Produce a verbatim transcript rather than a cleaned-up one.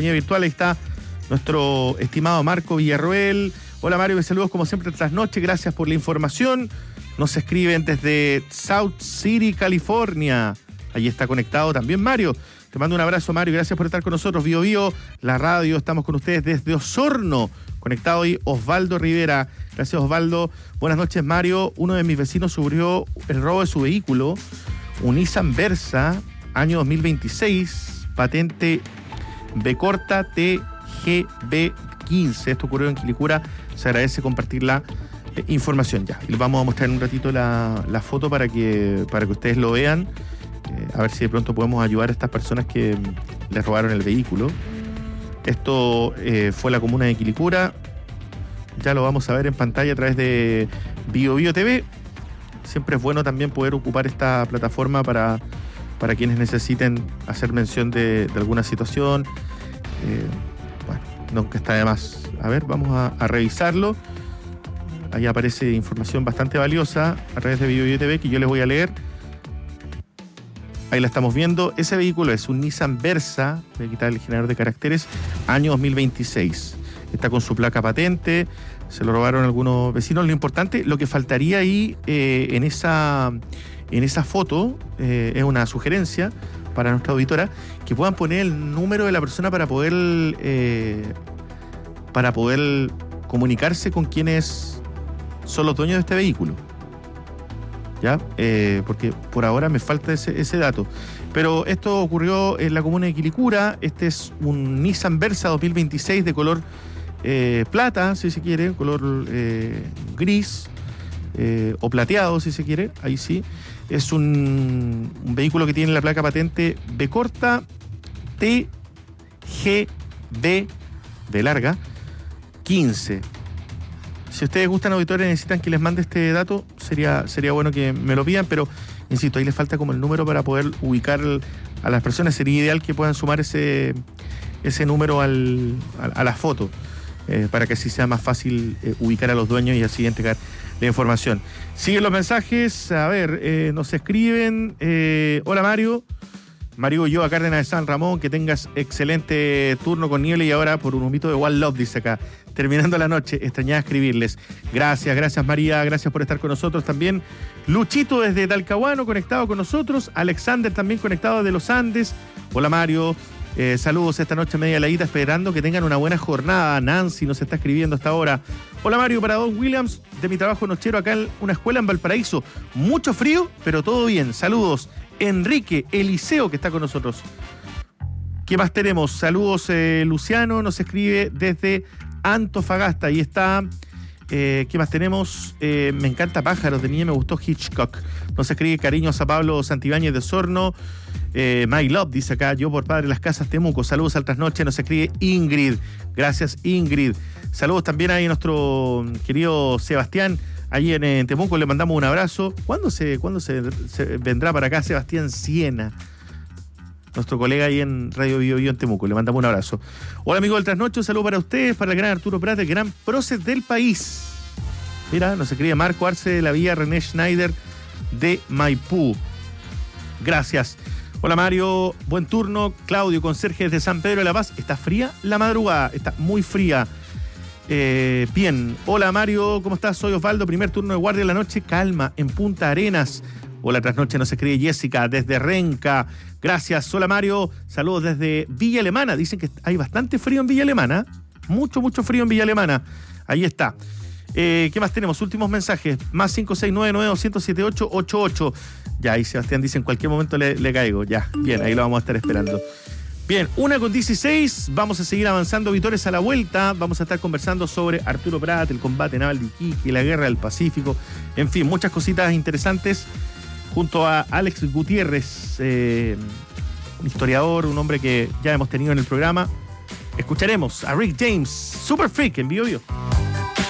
línea virtual. Ahí está nuestro estimado Marco Villarroel. Hola Mario, mis saludos como siempre tras noche, gracias por la información. Nos escriben desde South City, California. Allí está conectado también Mario. Te mando un abrazo, Mario, gracias por estar con nosotros. Bio Bio, la radio, estamos con ustedes desde Osorno. Conectado hoy Osvaldo Rivera. Gracias, Osvaldo. Buenas noches, Mario. Uno de mis vecinos sufrió el robo de su vehículo, un Nissan Versa, año dos mil veintiséis, patente B corta T G B quince. Esto ocurrió en Quilicura. Se agradece compartir la eh, información ya. Y les vamos a mostrar en un ratito la, la foto para que, para que ustedes lo vean. Eh, a ver si de pronto podemos ayudar a estas personas que mm, les robaron el vehículo. Esto eh, fue la comuna de Quilicura. Ya lo vamos a ver en pantalla a través de Bio Bio T V. Siempre es bueno también poder ocupar esta plataforma para, para quienes necesiten hacer mención de, de alguna situación. Eh, bueno, nunca está de más. A ver, vamos a, a revisarlo. Ahí aparece información bastante valiosa a través de Bio Bio T V que yo les voy a leer. Ahí la estamos viendo. Ese vehículo es un Nissan Versa, voy a quitar el generador de caracteres, año dos mil veintiséis. Está con su placa patente, se lo robaron algunos vecinos. Lo importante, lo que faltaría ahí eh, en, esa, en esa foto, eh, es una sugerencia para nuestra auditora, que puedan poner el número de la persona para poder, eh, para poder comunicarse con quienes son los dueños de este vehículo. ¿Ya? Eh, porque por ahora me falta ese, ese dato. Pero esto ocurrió en la comuna de Quilicura. Este es un Nissan Versa dos mil veintiséis de color eh, plata, si se quiere, color eh, gris eh, o plateado, si se quiere. Ahí sí. Es un, un vehículo que tiene la placa patente B corta T G B de larga quince. Si ustedes gustan, auditores, necesitan que les mande este dato, sería, sería bueno que me lo pidan, pero insisto, ahí les falta como el número para poder ubicar a las personas. Sería ideal que puedan sumar ese, ese número al, a, a la foto, eh, para que así sea más fácil eh, ubicar a los dueños y así entregar la información. Siguen los mensajes, a ver, eh, nos escriben, eh, hola Mario, Mario Ulloa, Cárdenas de San Ramón, que tengas excelente turno con niebla y ahora por un humito de One Love, dice acá. Terminando la noche, extrañaba escribirles. Gracias, gracias María, gracias por estar con nosotros también. Luchito desde Talcahuano, conectado con nosotros. Alexander también conectado desde los Andes. Hola Mario, eh, saludos esta noche media heladita, esperando que tengan una buena jornada. Nancy nos está escribiendo hasta ahora. Hola Mario, para Don Williams, de mi trabajo nochero acá en una escuela en Valparaíso. Mucho frío, pero todo bien. Saludos. Enrique Eliseo, que está con nosotros. ¿Qué más tenemos? Saludos, eh, Luciano nos escribe desde Antofagasta. Ahí está. Eh, ¿Qué más tenemos? Eh, me encanta Pájaros, de niña me gustó Hitchcock. Nos escribe cariños a Pablo Santibáñez de Osorno. Eh, My Love, dice acá, yo por Padre Las Casas Temuco. Saludos al trasnoche, nos escribe Ingrid. Gracias, Ingrid. Saludos también ahí a nuestro querido Sebastián, allí en, en Temuco, le mandamos un abrazo. ¿Cuándo se, cuándo se, se vendrá para acá Sebastián Siena? Nuestro colega ahí en Radio Bio Bio en Temuco, le mandamos un abrazo. Hola amigos del Trasnoche, un saludo para ustedes, para el gran Arturo Prat, el gran prócer del país. Mira, nos escribe Marco Arce de la Vía, René Schneider de Maipú. Gracias. Hola Mario, buen turno. Claudio, conserje desde San Pedro de la Paz. Está fría la madrugada, está muy fría. Eh, bien, hola Mario, ¿cómo estás? Soy Osvaldo, primer turno de guardia de la noche, calma, en Punta Arenas. Hola, trasnoche nos escribe Jessica desde Renca. Gracias, hola Mario, saludos desde Villa Alemana. Dicen que hay bastante frío en Villa Alemana, mucho, mucho frío en Villa Alemana. Ahí está. Eh, ¿Qué más tenemos? Últimos mensajes, más cinco seis nueve nueve dos cero cero siete ocho ocho ocho. Ya, ahí Sebastián dice, en cualquier momento le, le caigo. Ya, bien, ahí lo vamos a estar esperando. Bien, una con dieciséis, vamos a seguir avanzando, Vitores, a la vuelta. Vamos a estar conversando sobre Arturo Prat, el combate naval de Iquique, la guerra del Pacífico. En fin, muchas cositas interesantes junto a Alex Gutiérrez, eh, un historiador, un hombre que ya hemos tenido en el programa. Escucharemos a Rick James, Super Freak, en Bio Bio.